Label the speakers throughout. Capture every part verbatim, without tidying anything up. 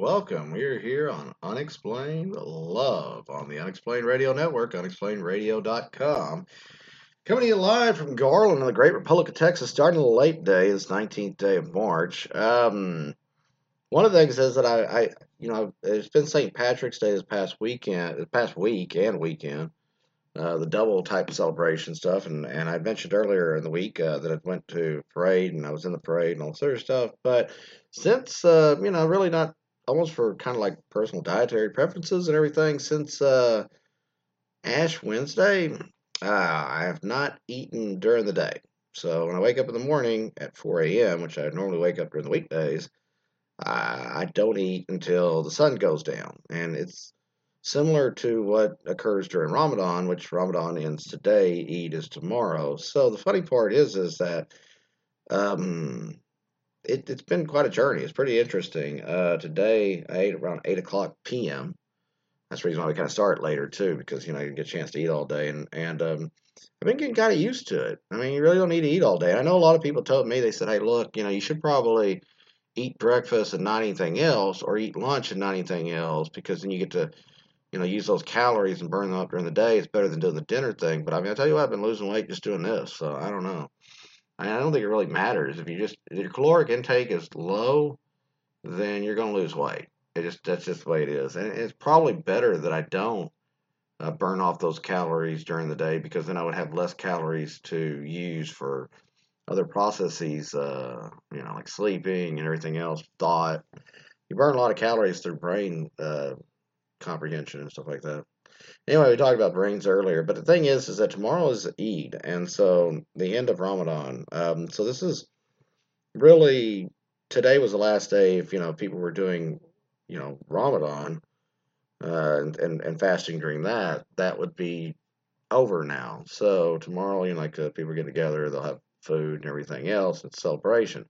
Speaker 1: welcome. We are here on Unexplained Love on the Unexplained Radio Network, unexplained radio dot com. Coming to you live from Garland in the Great Republic of Texas, starting a late day, this nineteenth day of March. Um, one of the things is that I, I, you know, it's been Saint Patrick's Day this past weekend, this past week and weekend, uh, the double type of celebration stuff. And, and I mentioned earlier in the week uh, that I went to parade and I was in the parade and all this other stuff. But since, uh, you know, really not almost for kind of like personal dietary preferences and everything, since uh, Ash Wednesday, uh, I have not eaten during the day. So when I wake up in the morning at four a m, which I normally wake up during the weekdays, I, I don't eat until the sun goes down. And it's similar to what occurs during Ramadan, which Ramadan ends today, Eid is tomorrow. So the funny part is, is that um, it, it's been quite a journey. It's pretty interesting. Uh, today I ate around eight o'clock p m. That's the reason why we kind of start later too, because you know you get a chance to eat all day, and and um, I've been getting kind of used to it. I mean, you really don't need to eat all day. I know a lot of people told me, they said, "Hey, look, you know, you should probably eat breakfast and not anything else, or eat lunch and not anything else, because then you get to, you know, use those calories and burn them up during the day. It's better than doing the dinner thing." But I mean, I tell you what, I've been losing weight just doing this, so I don't know. I, mean, I don't think it really matters if you just if your caloric intake is low, then you're going to lose weight. It just that's just the way it is, and it's probably better that I don't uh, burn off those calories during the day, because then I would have less calories to use for other processes, uh, you know, like sleeping and everything else. Thought you burn a lot of calories through brain uh, comprehension and stuff like that. Anyway, we talked about brains earlier, but the thing is, is that tomorrow is Eid, and so the end of Ramadan. Um, so this is really today was the last day. If you know people were doing, you know, Ramadan uh, and, and and fasting during that, that would be over now. So tomorrow, you know, like uh, people get together, they'll have food and everything else. It's celebration.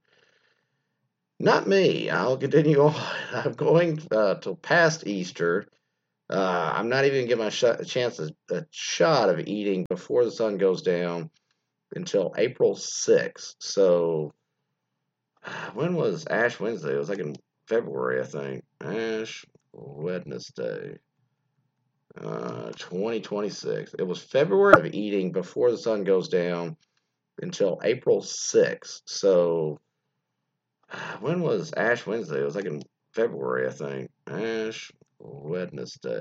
Speaker 1: Not me. I'll continue on. I'm going uh, till past Easter. Uh, I'm not even giving my sh- a chance a, a shot of eating before the sun goes down until April sixth. So when was Ash Wednesday? It was like in February, I think. Ash Wednesday, uh, twenty twenty-six. It was February of eating before the sun goes down until April sixth. So when was Ash Wednesday? It was like in February, I think. Ash Wednesday.